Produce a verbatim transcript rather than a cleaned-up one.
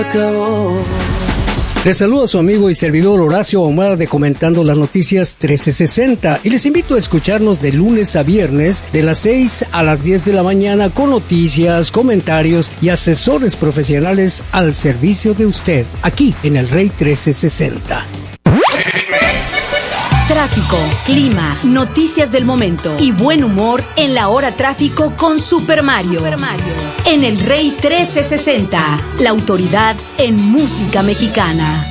Les saluda a su amigo y servidor Horacio Ahumada de Comentando las Noticias trece sesenta y les invito a escucharnos de lunes a viernes de las seis a las diez de la mañana con noticias, comentarios y asesores profesionales al servicio de usted, aquí en el Rey trece sesenta. Tráfico, clima, noticias del momento y buen humor en la hora tráfico con Super Mario. Super Mario. En el Rey trece sesenta, la autoridad en música mexicana.